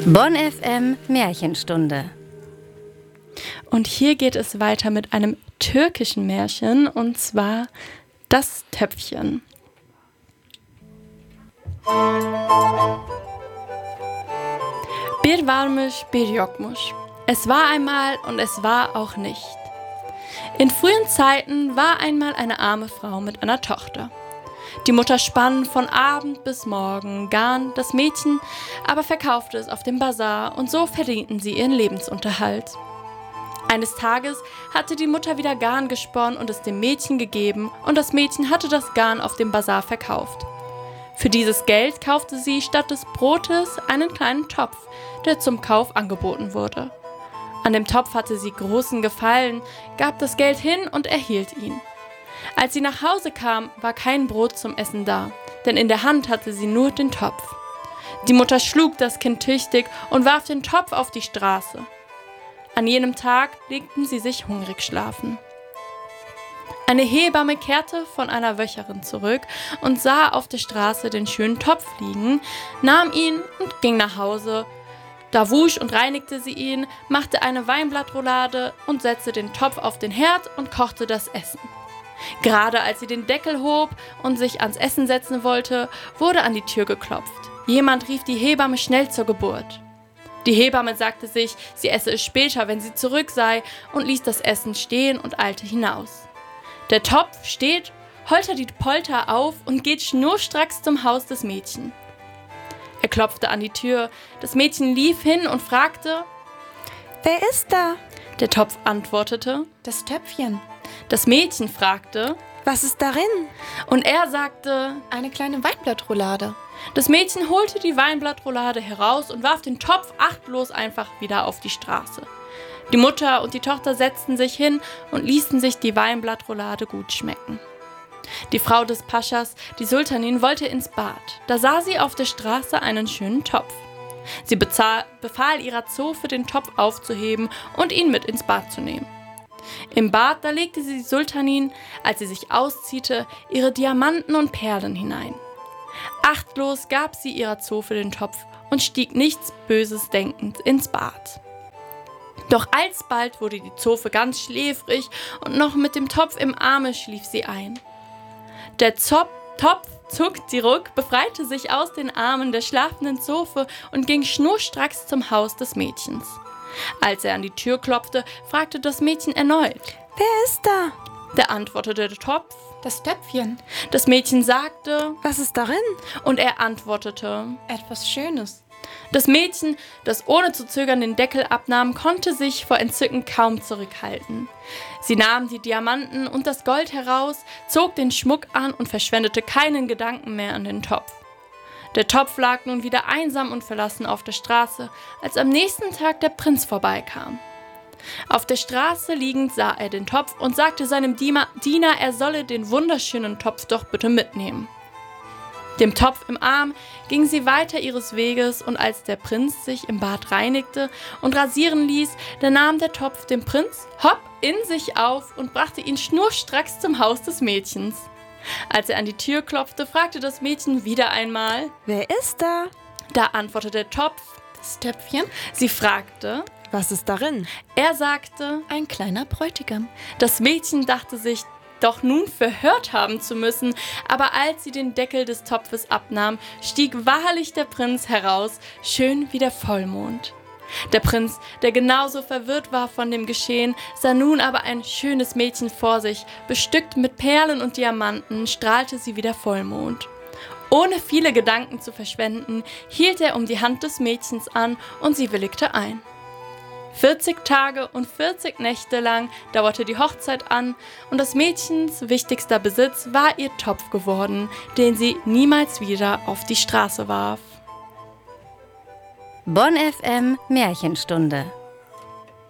Bonn FM Märchenstunde. Und hier geht es weiter mit einem türkischen Märchen, und zwar Das Töpfchen. Bir varmış, bir yokmuş. Es war einmal und es war auch nicht. In frühen Zeiten war einmal eine arme Frau mit einer Tochter. Die Mutter spann von Abend bis Morgen Garn, das Mädchen aber verkaufte es auf dem Basar, und so verdienten sie ihren Lebensunterhalt. Eines Tages hatte die Mutter wieder Garn gesponnen und es dem Mädchen gegeben, und das Mädchen hatte das Garn auf dem Basar verkauft. Für dieses Geld kaufte sie statt des Brotes einen kleinen Topf, der zum Kauf angeboten wurde. An dem Topf hatte sie großen Gefallen, gab das Geld hin und erhielt ihn. Als sie nach Hause kam, war kein Brot zum Essen da, denn in der Hand hatte sie nur den Topf. Die Mutter schlug das Kind tüchtig und warf den Topf auf die Straße. An jenem Tag legten sie sich hungrig schlafen. Eine Hebamme kehrte von einer Wöcherin zurück und sah auf der Straße den schönen Topf liegen, nahm ihn und ging nach Hause. Da wusch und reinigte sie ihn, machte eine Weinblattroulade und setzte den Topf auf den Herd und kochte das Essen. Gerade als sie den Deckel hob und sich ans Essen setzen wollte, wurde an die Tür geklopft. Jemand rief die Hebamme schnell zur Geburt. Die Hebamme sagte sich, sie esse es später, wenn sie zurück sei, und ließ das Essen stehen und eilte hinaus. Der Topf steht, holter die Polter auf und geht schnurstracks zum Haus des Mädchens. Er klopfte an die Tür, das Mädchen lief hin und fragte: Wer ist da? Der Topf antwortete: Das Töpfchen. Das Mädchen fragte: Was ist darin? Und er sagte: Eine kleine Weinblattroulade. Das Mädchen holte die Weinblattroulade heraus und warf den Topf achtlos einfach wieder auf die Straße. Die Mutter und die Tochter setzten sich hin und ließen sich die Weinblattroulade gut schmecken. Die Frau des Paschas, die Sultanin, wollte ins Bad. Da sah sie auf der Straße einen schönen Topf. Sie befahl ihrer Zofe, den Topf aufzuheben und ihn mit ins Bad zu nehmen. Im Bad, da legte sie die Sultanin, als sie sich ausziehte, ihre Diamanten und Perlen hinein. Achtlos gab sie ihrer Zofe den Topf und stieg nichts Böses denkend ins Bad. Doch alsbald wurde die Zofe ganz schläfrig und noch mit dem Topf im Arme schlief sie ein. Der Topf zog zurück, befreite sich aus den Armen der schlafenden Zofe und ging schnurstracks zum Haus des Mädchens. Als er an die Tür klopfte, fragte das Mädchen erneut: Wer ist da? Da antwortete der Topf: Das Töpfchen. Das Mädchen sagte: Was ist darin? Und er antwortete: Etwas Schönes. Das Mädchen, das ohne zu zögern den Deckel abnahm, konnte sich vor Entzücken kaum zurückhalten. Sie nahm die Diamanten und das Gold heraus, zog den Schmuck an und verschwendete keinen Gedanken mehr an den Topf. Der Topf lag nun wieder einsam und verlassen auf der Straße, als am nächsten Tag der Prinz vorbeikam. Auf der Straße liegend sah er den Topf und sagte seinem Diener, er solle den wunderschönen Topf doch bitte mitnehmen. Dem Topf im Arm ging sie weiter ihres Weges, und als der Prinz sich im Bad reinigte und rasieren ließ, da nahm der Topf den Prinz hopp in sich auf und brachte ihn schnurstracks zum Haus des Mädchens. Als er an die Tür klopfte, fragte das Mädchen wieder einmal: Wer ist da? Da antwortete der Topf: Das Töpfchen. Sie fragte: Was ist darin? Er sagte: Ein kleiner Bräutigam. Das Mädchen dachte sich doch nun verhört haben zu müssen, aber als sie den Deckel des Topfes abnahm, stieg wahrlich der Prinz heraus, schön wie der Vollmond. Der Prinz, der genauso verwirrt war von dem Geschehen, sah nun aber ein schönes Mädchen vor sich, bestückt mit Perlen und Diamanten, strahlte sie wie der Vollmond. Ohne viele Gedanken zu verschwenden, hielt er um die Hand des Mädchens an und sie willigte ein. 40 Tage und 40 Nächte lang dauerte die Hochzeit an, und das Mädchens wichtigster Besitz war ihr Topf geworden, den sie niemals wieder auf die Straße warf. Bonn FM Märchenstunde.